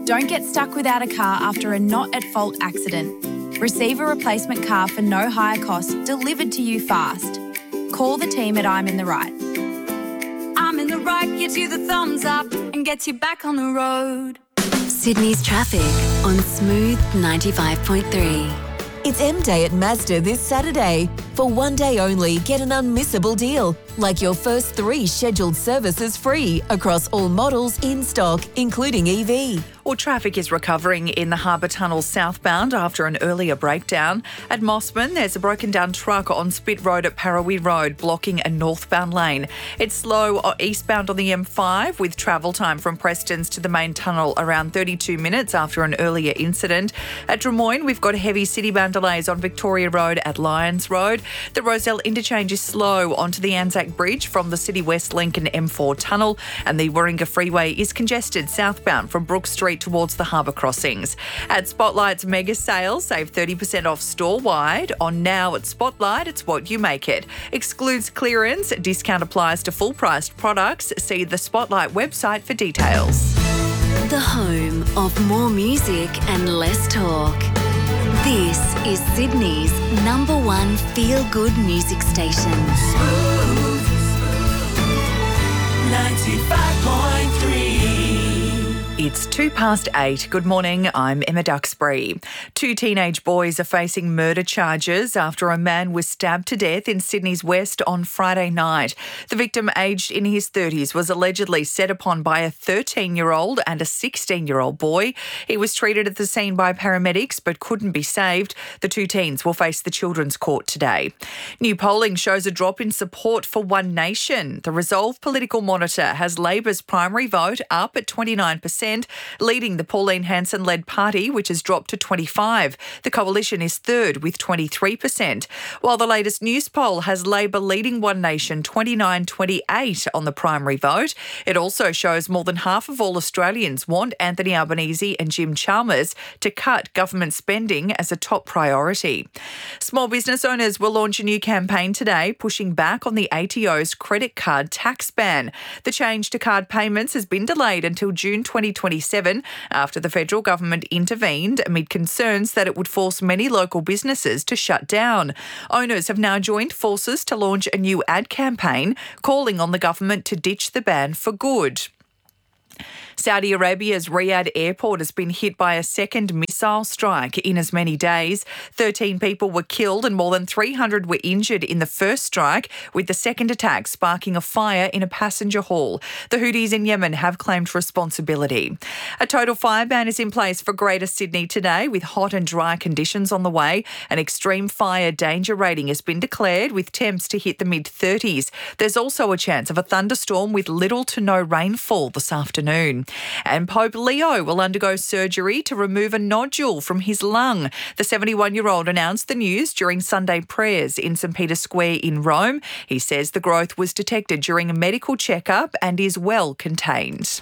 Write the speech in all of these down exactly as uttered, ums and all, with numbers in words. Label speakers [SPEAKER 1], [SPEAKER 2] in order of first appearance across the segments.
[SPEAKER 1] Don't get stuck without a car after a not-at-fault accident. Receive a replacement car for no higher cost delivered to you fast. Call the team at I'm in the Right. I'm in the Right gives you the thumbs up and gets you back on the road.
[SPEAKER 2] Sydney's traffic on Smooth ninety-five point three.
[SPEAKER 3] It's M Day at Mazda this Saturday. For one day only, get an unmissable deal, like your first three scheduled services free across all models in stock, including E V.
[SPEAKER 4] Well, traffic is recovering in the Harbour Tunnel southbound after an earlier breakdown. At Mossman, there's a broken down truck on Spit Road at Parawi Road, blocking a northbound lane. It's slow eastbound on the M five, with travel time from Prestons to the main tunnel around thirty-two minutes after an earlier incident. At Drummoyne, we've got heavy citybound delays on Victoria Road at Lyons Road. The Rosedale interchange is slow onto the Anzac Bridge from the City West Link and M four tunnel, and the Warringah Freeway is congested southbound from Brook Street towards the harbour crossings. At Spotlight's mega sale, save thirty percent off store-wide. On Now at Spotlight, it's what you make it. Excludes clearance. Discount applies to full-priced products. See the Spotlight website for details.
[SPEAKER 2] The home of more music and less talk. This is Sydney's number one feel-good music station.
[SPEAKER 5] Smooth ninety-five point three.
[SPEAKER 4] It's two past eight. Good morning, I'm Emma Duxbury. Two teenage boys are facing murder charges after a man was stabbed to death in Sydney's West on Friday night. The victim, aged in his thirties, was allegedly set upon by a thirteen-year-old and a sixteen-year-old boy. He was treated at the scene by paramedics but couldn't be saved. The two teens will face the Children's Court today. New polling shows a drop in support for One Nation. The Resolve Political Monitor has Labor's primary vote up at twenty-nine percent, leading the Pauline Hanson-led party, which has dropped to twenty-five. The coalition is third with twenty-three percent, while the latest news poll has Labor leading One Nation twenty-nine twenty-eight on the primary vote. It also shows more than half of all Australians want Anthony Albanese and Jim Chalmers to cut government spending as a top priority. Small business owners will launch a new campaign today, pushing back on the A T O's credit card tax ban. The change to card payments has been delayed until June twenty twenty-seven after the federal government intervened amid concerns that it would force many local businesses to shut down. Owners have now joined forces to launch a new ad campaign calling on the government to ditch the ban for good. Saudi Arabia's Riyadh airport has been hit by a second missile strike in as many days. thirteen people were killed and more than three hundred were injured in the first strike, with the second attack sparking a fire in a passenger hall. The Houthis in Yemen have claimed responsibility. A total fire ban is in place for Greater Sydney today, with hot and dry conditions on the way. An extreme fire danger rating has been declared, with temps to hit the mid-thirties. There's also a chance of a thunderstorm with little to no rainfall this afternoon. And Pope Leo will undergo surgery to remove a nodule from his lung. The seventy-one-year-old announced the news during Sunday prayers in St Peter's Square in Rome. He says the growth was detected during a medical checkup and is well contained.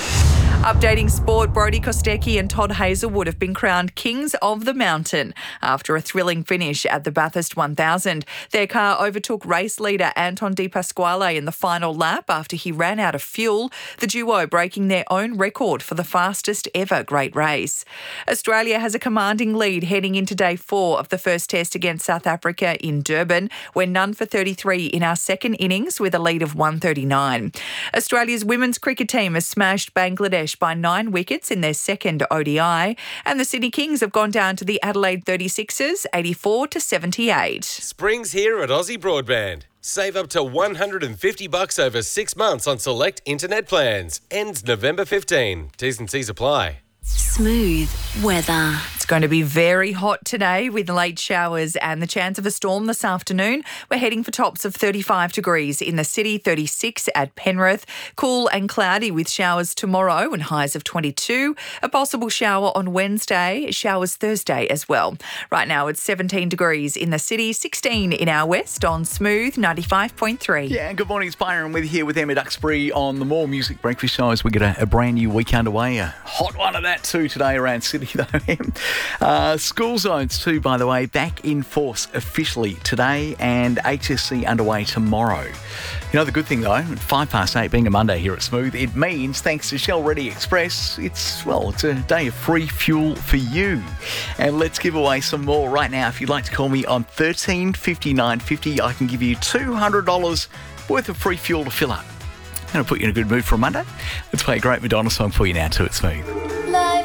[SPEAKER 4] Updating sport, Brodie Kostecki and Todd Hazelwood have been crowned Kings of the Mountain after a thrilling finish at the Bathurst one thousand. Their car overtook race leader Anton De Pasquale in the final lap after he ran out of fuel, the duo breaking their own record for the fastest ever great race. Australia has a commanding lead heading into day four of the first test against South Africa in Durban. We're none for thirty-three in our second innings with a lead of one thirty-nine. Australia's women's cricket team has smashed Bangladesh by nine wickets in their second O D I, and the Sydney Kings have gone down to the Adelaide thirty-sixers, eighty-four to seventy-eight.
[SPEAKER 6] Spring's here at Aussie Broadband. Save up to one hundred fifty bucks over six months on select internet plans. Ends November fifteenth. T's and C's apply.
[SPEAKER 2] Smooth weather.
[SPEAKER 4] It's going to be very hot today with late showers and the chance of a storm this afternoon. We're heading for tops of thirty-five degrees in the city, thirty-six at Penrith. Cool and cloudy with showers tomorrow and highs of twenty-two. A possible shower on Wednesday, showers Thursday as well. Right now it's seventeen degrees in the city, sixteen in our west on Smooth ninety-five point three.
[SPEAKER 7] Yeah, good morning. It's Byron with you here with Emma Duxbury on the More Music Breakfast Show as we get a, a brand new week underway. A hot one of that too today around Sydney though. Uh, school zones too, by the way, back in force officially today and H S C underway tomorrow. You know the good thing though, five past eight being a Monday here at Smooth, it means thanks to Shell Ready Express, it's, well, it's a day of free fuel for you. And let's give away some more right now. If you'd like to call me on thirteen fifty-nine fifty, I can give you two hundred dollars worth of free fuel to fill up. Going to put you in a good mood for a Monday. Let's play a great Madonna song for you now too at Smooth.